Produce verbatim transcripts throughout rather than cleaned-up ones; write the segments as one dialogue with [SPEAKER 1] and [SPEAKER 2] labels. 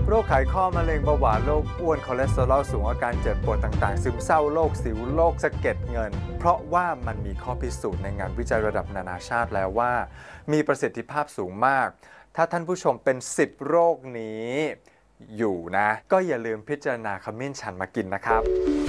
[SPEAKER 1] โรคไขข้อมะเร็งเบาหวานโรคอ้วนคอเลสเตอรอลสูงอาการเจ็บปวดต่างๆซึมเศร้าโรคสิวโรคสะเก็ดเงินเพราะว่ามันมีข้อพิสูจน์ในงานวิจัยระดับนานาชาติแล้วว่ามีประสิทธิภาพสูงมากถ้าท่านผู้ชมเป็นสิบโรคนี้อยู่นะก็อย่าลืมพิจารณาขมิ้นชันมากินนะครับ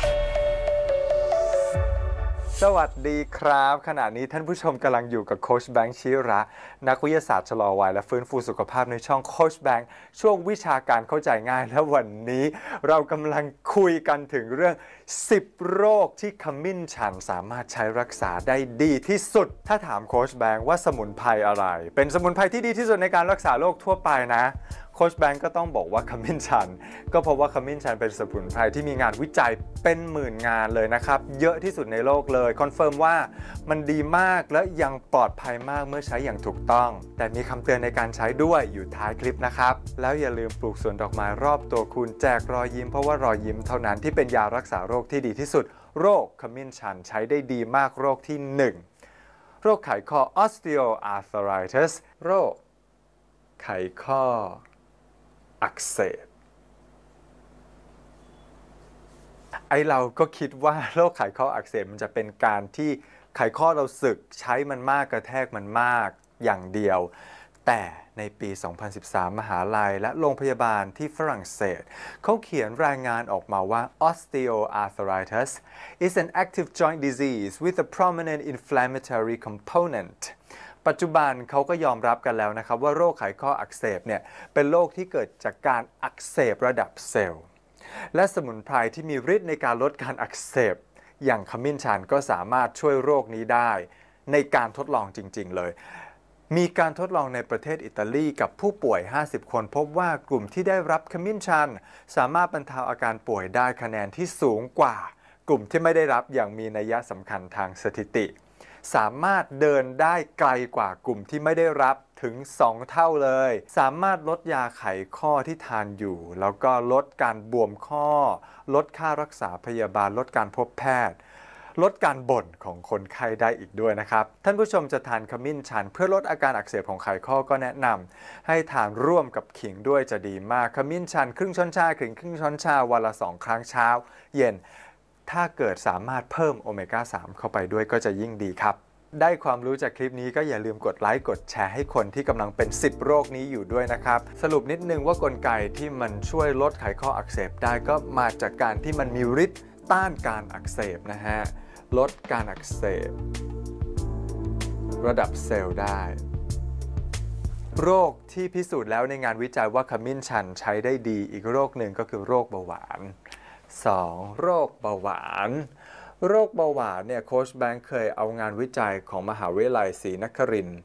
[SPEAKER 1] สวัสดีครับขณะนี้ท่านผู้ชมกำลังอยู่กับโค้ชแบงค์ชิระนักวิทยาศาสตร์ชะลอวัยและฟื้นฟูสุขภาพในช่องโค้ชแบงค์ช่วงวิชาการเข้าใจง่ายและวันนี้เรากำลังคุยกันถึงเรื่องสิบโรคที่ขมิ้นชันสามารถใช้รักษาได้ดีที่สุดถ้าถามโค้ชแบงค์ว่าสมุนไพรอะไรเป็นสมุนไพรที่ดีที่สุดในการรักษาโรคทั่วไปนะโค้ชแบงก์ก็ต้องบอกว่าขมิ้นชันก็เพราะว่าขมิ้นชันเป็นสมุนไพรที่มีงานวิจัยเป็นหมื่นงานเลยนะครับเยอะที่สุดในโลกเลยคอนเฟิร์มว่ามันดีมากและยังปลอดภัยมากเมื่อใช้อย่างถูกต้องแต่มีคำเตือนในการใช้ด้วยอยู่ท้ายคลิปนะครับแล้วอย่าลืมปลูกสวนดอกไม้รอบตัวคุณแจกรอยยิ้มเพราะว่ารอยยิ้มเท่านั้นที่เป็นยารักษาโรคที่ดีที่สุดโรคขมิ้นชันใช้ได้ดีมากโรคที่หนึ่งโรคไขข้อ osteoarthritis โรคไขข้ออักเสบไอเราก็คิดว่าโรคไขข้ออักเสบมันจะเป็นการที่ไขข้อเราสึกใช้มันมากกระแทกมันมากอย่างเดียวแต่ในปี สองพันสิบสาม มหาลัยและโรงพยาบาลที่ฝรั่งเศสเขาเขียนรายงานออกมาว่า osteoarthritis is an active joint disease with a prominent inflammatory componentปัจจุบันเขาก็ยอมรับกันแล้วนะครับว่าโรคไขข้ออักเสบเนี่ยเป็นโรคที่เกิดจากการอักเสบระดับเซลล์และสมุนไพรที่มีฤทธิ์ในการลดการอักเสบอย่างขมิ้นชันก็สามารถช่วยโรคนี้ได้ในการทดลองจริงๆเลยมีการทดลองในประเทศอิตาลีกับผู้ป่วยห้าสิบคนพบว่ากลุ่มที่ได้รับขมิ้นชันสามารถบรรเทาอาการป่วยได้คะแนนที่สูงกว่ากลุ่มที่ไม่ได้รับอย่างมีนัยสำคัญทางสถิติสามารถเดินได้ไกลกว่ากลุ่มที่ไม่ได้รับถึงสองเท่าเลยสามารถลดยาไขข้อที่ทานอยู่แล้วก็ลดการบวมข้อลดค่ารักษาพยาบาลลดการพบแพทย์ลดการบ่นของคนไข้ได้อีกด้วยนะครับท่านผู้ชมจะทานขมิ้นชันเพื่อลดอาการอักเสบของไขข้อก็แนะนำให้ทานร่วมกับขิงด้วยจะดีมากขมิ้นชันครึ่งช้อนชาขิงครึ่งช้อนชาวันละสองครั้งเช้าเย็นถ้าเกิดสามารถเพิ่มโอเมก้าสามเข้าไปด้วยก็จะยิ่งดีครับได้ความรู้จากคลิปนี้ก็อย่าลืมกดไลค์กดแชร์ให้คนที่กำลังเป็นสิบโรคนี้อยู่ด้วยนะครับสรุปนิดนึงว่ากลไกที่มันช่วยลดไขข้ออักเสบได้ก็มาจากการที่มันมีฤทธิ์ต้านการอักเสบนะฮะลดการอักเสบระดับเซลล์ได้โรคที่พิสูจน์แล้วในงานวิจัยว่าขมิ้นชันใช้ได้ดีอีกโรคหนึ่งก็คือโรคเบาหวานสองโรคเบาหวานโรคเบาหวานเนี่ยโค้ชแบงค์เคยเอางานวิจัยของมหาวิทยาลัยศรีนครินทร์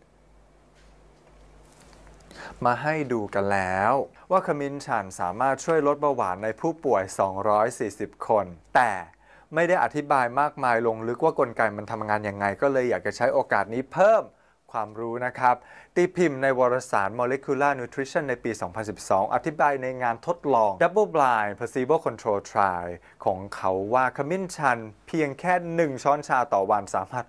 [SPEAKER 1] มาให้ดูกันแล้วว่าขมิ้นชันสามารถช่วยลดเบาหวานในผู้ป่วยสองร้อยสี่สิบคนแต่ไม่ได้อธิบายมากมายลงลึกว่ากลไกมันทำงานยังไงก็เลยอยากจะใช้โอกาสนี้เพิ่มความรู้นะครับตีพิมพ์ในวารสาร Molecular Nutrition ในปี สองพันสิบสอง อธิบายในงานทดลอง Double Blind Placebo Control Trial ของเขาว่าขมิ้นชันเพียงแค่หนึ่งช้อนชาต่อวันสามารถ